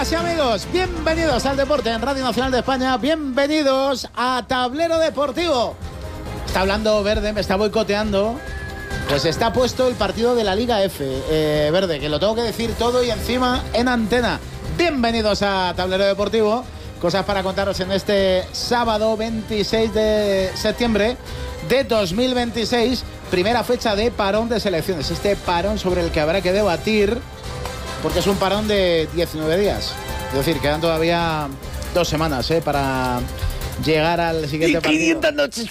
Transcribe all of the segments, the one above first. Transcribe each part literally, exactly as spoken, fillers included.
Amigas y amigos, bienvenidos al deporte en Radio Nacional de España, bienvenidos a Tablero Deportivo. Está hablando Verde, me está boicoteando. Pues está puesto el partido de la Liga F, eh, Verde, que lo tengo que decir todo y encima en antena. Bienvenidos a Tablero Deportivo, cosas para contaros en este sábado veintiséis de septiembre de dos mil veintiséis, primera fecha de parón de selecciones, este parón sobre el que habrá que debatir, porque es un parón de diecinueve días, es decir, quedan todavía dos semanas eh, para llegar al siguiente partido. quinientas noches.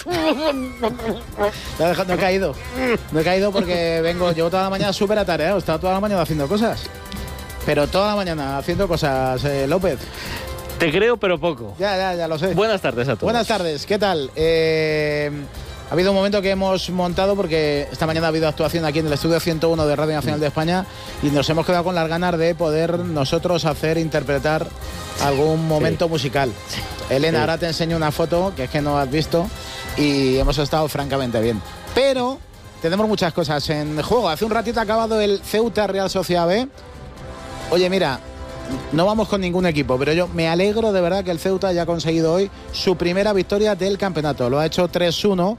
No he caído, no he caído porque vengo, llevo toda la mañana súper atareado, he estado toda la mañana haciendo cosas, pero toda la mañana haciendo cosas, eh, López. Te creo, pero poco. Ya, ya, ya lo sé. Buenas tardes a todos. Buenas tardes, ¿qué tal? Eh... Ha habido un momento que hemos montado porque esta mañana ha habido actuación aquí en el estudio ciento uno de Radio Nacional de España y nos hemos quedado con las ganas de poder nosotros hacer, interpretar algún momento sí. musical. Sí. Elena, sí. ahora te enseño una foto que es que no has visto y hemos estado francamente bien. Pero tenemos muchas cosas en juego. Hace un ratito ha acabado el Ceuta Real Sociedad B. Oye, mira, no vamos con ningún equipo, pero yo me alegro de verdad que el Ceuta haya conseguido hoy su primera victoria del campeonato. Lo ha hecho tres uno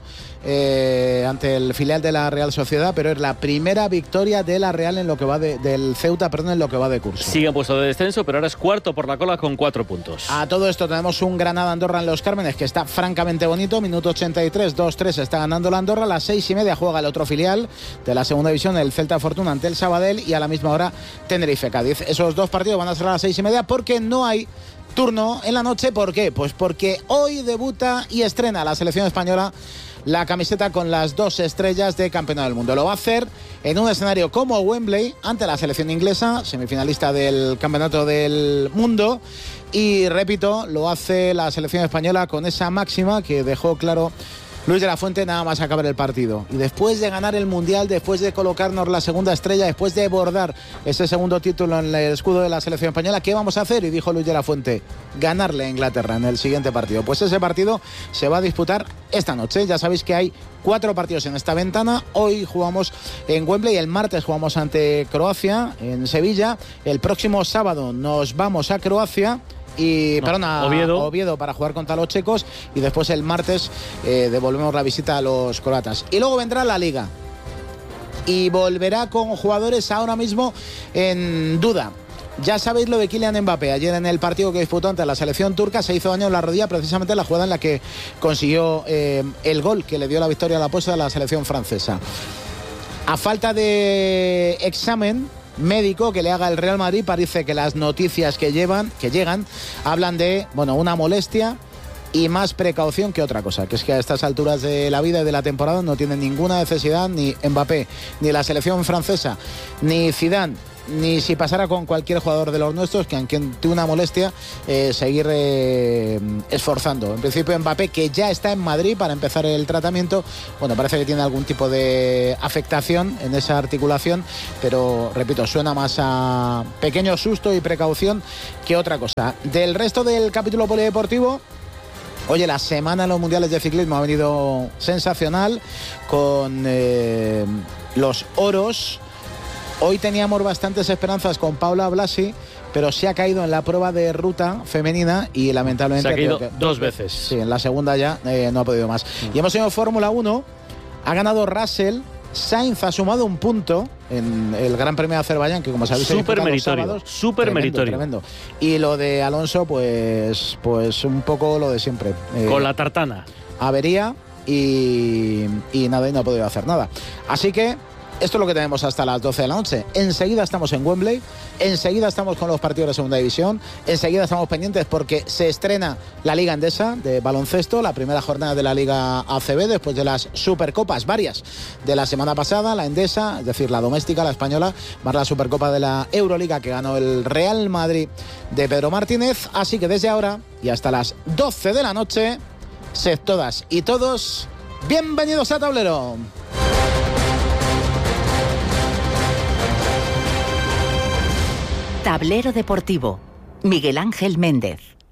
eh, ante el filial de la Real Sociedad, pero es la primera victoria de la Real en lo que va de, del Ceuta, perdón, en lo que va de curso. Sigue en puesto de descenso, pero ahora es cuarto por la cola con cuatro puntos. A todo esto tenemos un Granada-Andorra en Los Cármenes que está francamente bonito. Minuto ochenta y tres, dos tres está ganando la Andorra. A las seis y media juega el otro filial de la segunda división, el Celta Fortuna ante el Sabadell, y a la misma hora Tenerife-Cádiz. Esos dos partidos van a ser a las seis y media porque no hay turno en la noche. ¿Por qué? Pues porque hoy debuta y estrena la selección española la camiseta con las dos estrellas de campeonato del mundo. Lo va a hacer en un escenario como Wembley ante la selección inglesa, semifinalista del campeonato del mundo, y repito, lo hace la selección española con esa máxima que dejó claro Luis de la Fuente nada más acabar el partido. Y después de ganar el Mundial, después de colocarnos la segunda estrella, después de bordar ese segundo título en el escudo de la selección española, ¿qué vamos a hacer? Y dijo Luis de la Fuente, ganarle a Inglaterra en el siguiente partido. Pues ese partido se va a disputar esta noche. Ya sabéis que hay cuatro partidos en esta ventana. Hoy jugamos en Wembley, el martes jugamos ante Croacia en Sevilla. El próximo sábado nos vamos a Croacia. Y no, perdón, a Oviedo. Oviedo para jugar contra los checos, y después el martes eh, devolvemos la visita a los croatas. Y luego vendrá la Liga y volverá con jugadores ahora mismo en duda. Ya sabéis lo de Kylian Mbappé. Ayer en el partido que disputó ante la selección turca se hizo daño en la rodilla, precisamente en la jugada en la que consiguió eh, el gol que le dio la victoria a la apuesta de la selección francesa. A falta de examen médico que le haga el Real Madrid, parece que las noticias que llevan, que llegan, hablan de, bueno, una molestia y más precaución que otra cosa, que es que a estas alturas de la vida y de la temporada no tienen ninguna necesidad ni Mbappé, ni la selección francesa, ni Zidane, ni si pasara con cualquier jugador de los nuestros, que aunque tiene una molestia, eh, seguir eh, esforzando. En principio Mbappé, que ya está en Madrid para empezar el tratamiento, bueno, parece que tiene algún tipo de afectación en esa articulación, pero repito, suena más a pequeño susto y precaución que otra cosa. Del resto del capítulo polideportivo, oye, la semana en los mundiales de ciclismo ha venido sensacional con eh, los oros. Hoy teníamos bastantes esperanzas con Paula Blasi, pero se ha caído en la prueba de ruta femenina y lamentablemente... Se ha caído que, dos veces. Sí, en la segunda ya eh, no ha podido más. Mm. Y hemos tenido Fórmula uno, ha ganado Russell, Sainz ha sumado un punto en el Gran Premio de Azerbaiyán, que como sabéis... Súper meritorio, súper meritorio. Tremendo. Y lo de Alonso, pues, pues un poco lo de siempre. Eh, con la tartana. Avería y, y nada, y no ha podido hacer nada. Así que... esto es lo que tenemos hasta las doce de la noche. Enseguida estamos en Wembley, enseguida estamos con los partidos de segunda división, enseguida estamos pendientes porque se estrena la Liga Endesa de baloncesto, la primera jornada de la Liga A C B, después de las Supercopas, varias de la semana pasada, la Endesa, es decir, la doméstica, la española, más la Supercopa de la Euroliga que ganó el Real Madrid de Pedro Martínez. Así que desde ahora y hasta las doce de la noche, sed todas y todos bienvenidos a Tablero. Tablero Deportivo, Miguel Ángel Méndez.